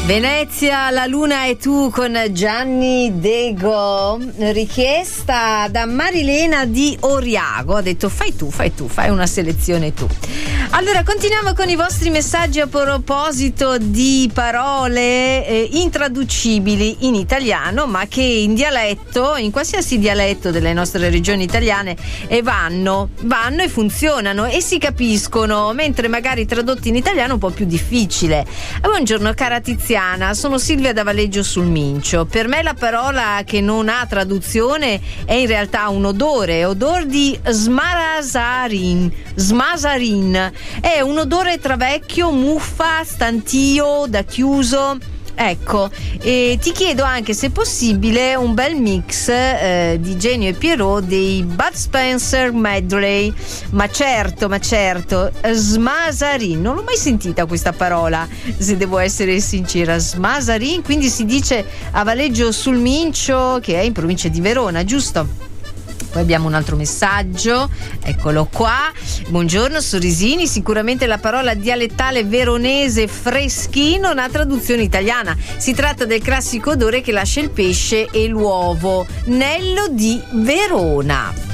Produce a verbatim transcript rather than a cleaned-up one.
Venezia, la luna e tu con Gianni Dego, richiesta da Marilena di Oriago, ha detto fai tu, fai tu, fai una selezione tu. Allora continuiamo con i vostri messaggi a proposito di parole eh, intraducibili in italiano ma che in dialetto, in qualsiasi dialetto delle nostre regioni italiane e vanno, vanno e funzionano e si capiscono, mentre magari tradotti in italiano è un po' più difficile. Buongiorno cara Tiziana, sono Silvia da Valeggio sul Mincio. Per me la parola che non ha traduzione è in realtà un odore, odor di smarasarin, smasarin. È un odore tra vecchio, muffa, stantio, da chiuso. Ecco, e ti chiedo anche se possibile un bel mix eh, di Genio e Pierrot dei Bud Spencer Medley. Ma certo, ma certo, smasarin, non l'ho mai sentita questa parola, se devo essere sincera. Smasarin, quindi si dice a Valeggio sul Mincio, che è in provincia di Verona, giusto? Poi abbiamo un altro messaggio, eccolo qua. Buongiorno Sorrisini, sicuramente la parola dialettale veronese freschi non ha traduzione italiana. Si tratta del classico odore che lascia il pesce e l'uovo. Nello di Verona.